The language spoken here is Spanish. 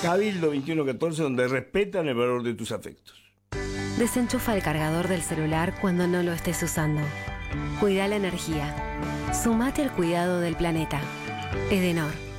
Cabildo 2114, donde respetan el valor de tus afectos. Desenchufa el cargador del celular cuando no lo estés usando. Cuida la energía. Sumate al cuidado del planeta. Edenor.